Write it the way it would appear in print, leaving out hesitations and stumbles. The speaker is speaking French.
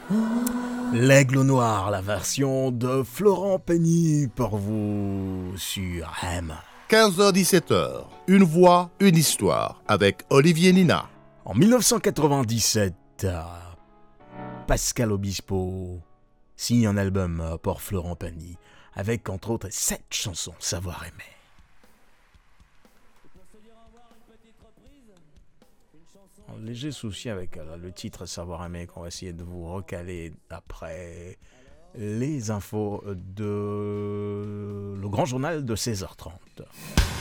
L'Aigle Noir, la version de Florent Pagny pour vous sur M. 15h-17h, une voix, une histoire, avec Olivier Nina. En 1997, Pascal Obispo signe un album pour Florent Pagny, avec entre autres 7 chansons Savoir aimer. Un léger souci avec le titre Savoir aimer qu'on va essayer de vous recaler après les infos de le grand journal de 16h30.